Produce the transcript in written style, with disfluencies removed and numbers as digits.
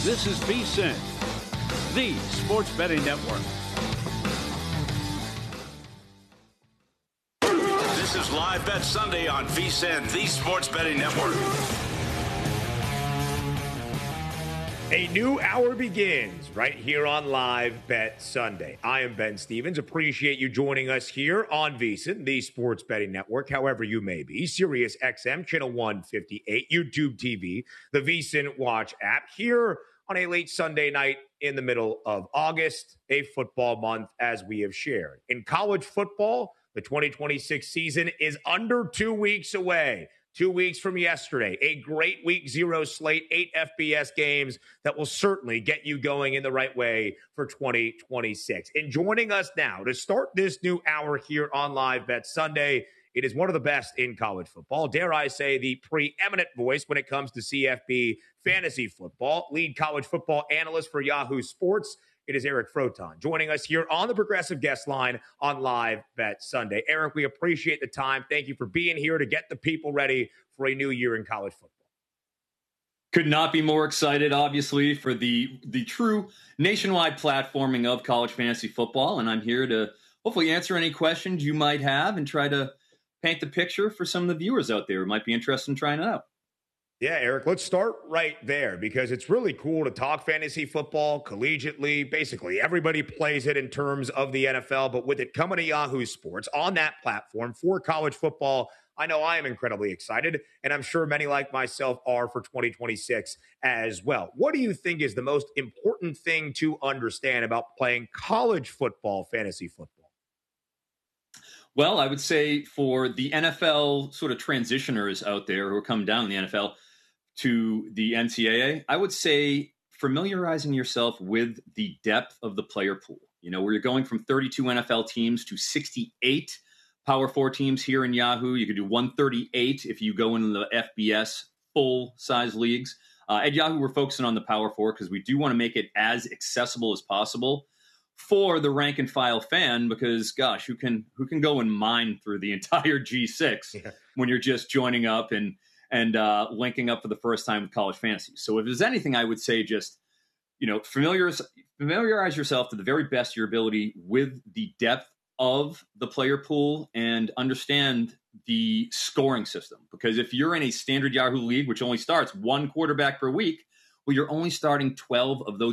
This is VSiN, the Sports Betting Network. This is Live Bet Sunday on VSiN, the Sports Betting Network. A new hour begins right here on Live Bet Sunday. I am Ben Stevens. Appreciate you joining us here on VSiN, the Sports Betting Network, however you may be. Sirius XM, Channel 158, YouTube TV, the VSiN Watch app, here on a late Sunday night in the middle of August, a football month, as we have shared. In college football, the 2026 season is under 2 weeks away. 2 weeks from yesterday, a great week 0 slate, 8 FBS games that will certainly get you going in the right way for 2026. And joining us now to start this new hour here on Live Bet Sunday, it is one of the best in college football. Dare I say the preeminent voice when it comes to CFB fantasy football, lead college football analyst for Yahoo Sports. It is Eric Froton joining us here on the Progressive Guest Line on Live Bet Sunday. Eric, we appreciate the time. Thank you for being here to get the people ready for a new year in college football. Could not be more excited, obviously, for the true nationwide platforming of college fantasy football. And I'm here to hopefully answer any questions you might have and try to paint the picture for some of the viewers out there who might be interested in trying it out. Yeah, Eric, let's start right there because it's really cool to talk fantasy football collegiately. Basically, everybody plays it in terms of the NFL, but with it coming to Yahoo Sports on that platform for college football, I know I am incredibly excited, and I'm sure many like myself are for 2026 as well. What do you think is the most important thing to understand about playing college football, fantasy football? Well, I would say for the NFL sort of transitioners out there who are coming down in the NFL to the NCAA, I would say familiarizing yourself with the depth of the player pool. You know, where you're going from 32 NFL teams to 68 Power 4 teams here in Yahoo. You could do 138 if you go into the FBS full-size leagues. At Yahoo, we're focusing on the Power 4 because we do want to make it as accessible as possible for the rank and file fan, because gosh, who can go and mine through the entire G6 when you're just joining up and linking up for the first time with college fantasy. So if there's anything, I would say just, you know, familiarize yourself to the very best of your ability with the depth of the player pool and understand the scoring system. Because if you're in a standard Yahoo league, which only starts one quarterback per week, well, you're only starting 12 of those